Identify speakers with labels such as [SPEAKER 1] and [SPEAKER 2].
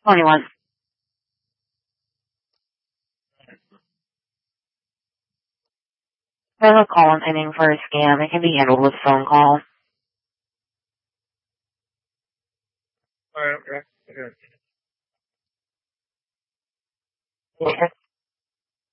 [SPEAKER 1] 21. There's a call ending for a scam. It can be handled with phone call.
[SPEAKER 2] Alright, okay.
[SPEAKER 1] Okay.